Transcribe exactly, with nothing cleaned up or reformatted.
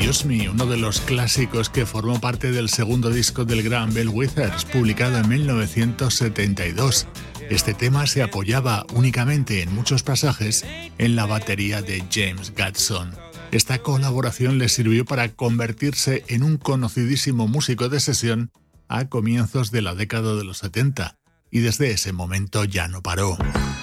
Use Me, uno de los clásicos que formó parte del segundo disco del gran Bill Withers, publicado en mil novecientos setenta y dos. Este tema se apoyaba únicamente en muchos pasajes en la batería de James Gadson. Esta colaboración le sirvió para convertirse en un conocidísimo músico de sesión a comienzos de la década de los setenta, y desde ese momento ya no paró.